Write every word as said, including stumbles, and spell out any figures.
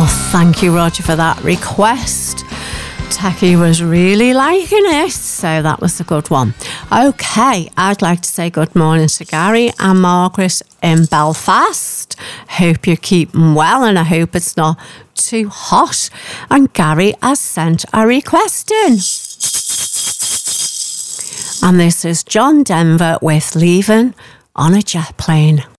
Oh, thank you, Roger, for that request. Techie was really liking it, so that was a good one. Okay, I'd like to say good morning to Gary and Margaret in Belfast. Hope you're keeping well, and I hope it's not too hot. And Gary has sent a request in. And this is John Denver with Leaving on a Jet Plane.